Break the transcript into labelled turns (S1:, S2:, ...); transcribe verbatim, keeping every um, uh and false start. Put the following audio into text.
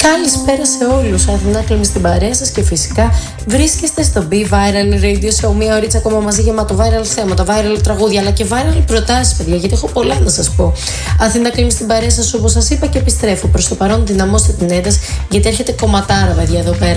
S1: Καλησπέρα σε όλους. Αθηνά Κλέμη στην παρέα σας και φυσικά βρίσκεστε στο Be Viral Radio Show. Μία ωρίτσα ακόμα μαζί γεμάτο viral θέματα, viral τραγούδια αλλά και viral προτάσεις, παιδιά, γιατί έχω πολλά να σας πω. Αθηνά Κλέμη στην παρέα σας, όπως σας είπα, και επιστρέφω. Προς το παρόν, δυναμώστε την ένταση, γιατί έρχεται κομματάρα, παιδιά, εδώ πέρα.